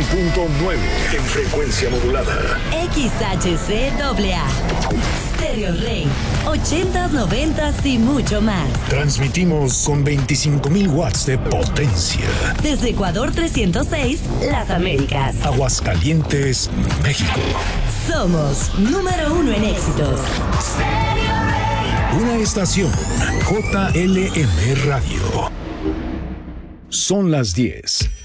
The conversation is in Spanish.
en frecuencia modulada. XHCAA. Stereo Rey. 80s, 90s y mucho más. Transmitimos con 25,000 watts de potencia. Desde Ecuador 306, Las Américas. Aguascalientes, México. Somos número 1 en éxitos. Una estación JLM Radio. Son las 10